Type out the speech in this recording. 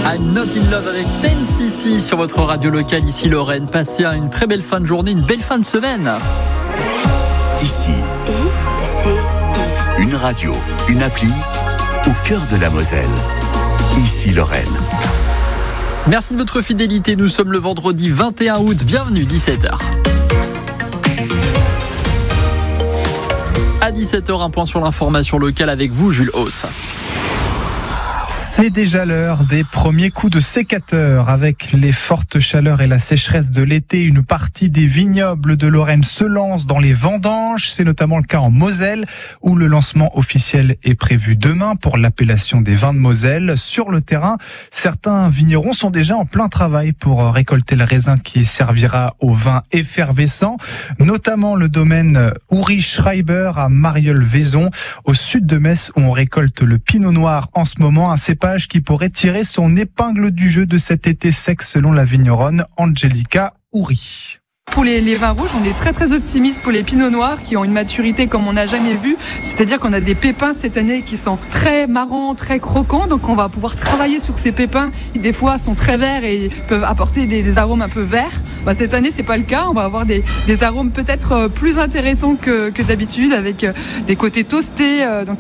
I'm Not in Love avec 10cc sur votre radio locale ici Lorraine. Passez une très belle fin de journée, une belle fin de semaine. Ici, une radio, une appli au cœur de la Moselle. Ici Lorraine. Merci de votre fidélité. Nous sommes le vendredi 21 août. Bienvenue, 17h. À 17h, un point sur l'information locale avec vous, Jules Hauss. C'est déjà l'heure des premiers coups de sécateur. Avec les fortes chaleurs et la sécheresse de l'été, une partie des vignobles de Lorraine se lance dans les vendanges. C'est notamment le cas en Moselle, où le lancement officiel est prévu demain pour l'appellation des vins de Moselle. Sur le terrain, certains vignerons sont déjà en plein travail pour récolter le raisin qui servira au vin effervescent, notamment le domaine Uri Schreiber à Marieulles-Vaison, au sud de Metz, où on récolte le pinot noir en ce moment, un cépage qui pourrait tirer son épingle du jeu de cet été sec selon la vigneronne Angelica Uri. Pour les vins rouges, on est très très optimiste pour les pinots noirs qui ont une maturité comme on n'a jamais vu. C'est-à-dire qu'on a des pépins cette année qui sont très marrons, très croquants. Donc on va pouvoir travailler sur ces pépins qui des fois sont très verts et peuvent apporter des arômes un peu verts. Cette année, c'est pas le cas. On va avoir des arômes peut-être plus intéressants que d'habitude avec des côtés toastés. Donc